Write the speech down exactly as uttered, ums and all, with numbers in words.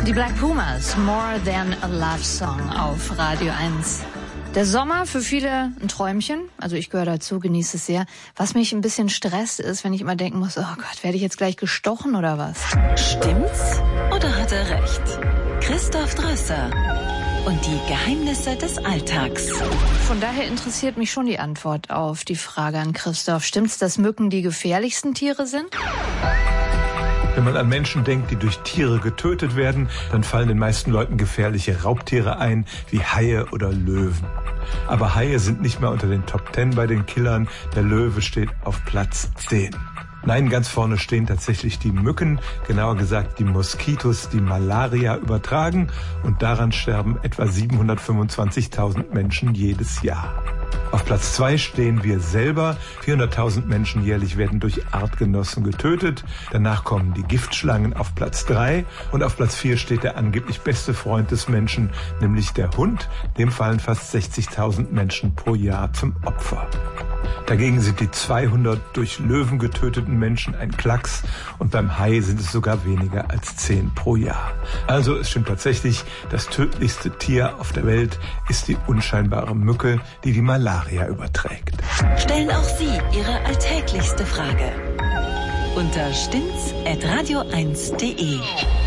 Die Black Pumas, More Than a Love Song auf Radio eins. Der Sommer für viele ein Träumchen, also ich gehöre dazu, genieße es sehr. Was mich ein bisschen stresst ist, wenn ich immer denken muss, oh Gott, werde ich jetzt gleich gestochen oder was? Stimmt's oder hat er recht? Christoph Drösser und die Geheimnisse des Alltags. Von daher interessiert mich schon die Antwort auf die Frage an Christoph. Stimmt's, dass Mücken die gefährlichsten Tiere sind? Wenn man an Menschen denkt, die durch Tiere getötet werden, dann fallen den meisten Leuten gefährliche Raubtiere ein, wie Haie oder Löwen. Aber Haie sind nicht mehr unter den Top Ten bei den Killern. Der Löwe steht auf Platz zehn. Nein, ganz vorne stehen tatsächlich die Mücken, genauer gesagt die Moskitos, die Malaria übertragen. Und daran sterben etwa siebenhundertfünfundzwanzigtausend Menschen jedes Jahr. Auf Platz zwei stehen wir selber. vierhunderttausend Menschen jährlich werden durch Artgenossen getötet. Danach kommen die Giftschlangen auf Platz drei. Und auf Platz vier steht der angeblich beste Freund des Menschen, nämlich der Hund. Dem fallen fast sechzigtausend Menschen pro Jahr zum Opfer. Dagegen sind die zweihundert durch Löwen getöteten Menschen ein Klacks und beim Hai sind es sogar weniger als zehn pro Jahr. Also es stimmt tatsächlich, das tödlichste Tier auf der Welt ist die unscheinbare Mücke, die die Malaria überträgt. Stellen auch Sie Ihre alltäglichste Frage unter stimmt's at radio eins punkt de.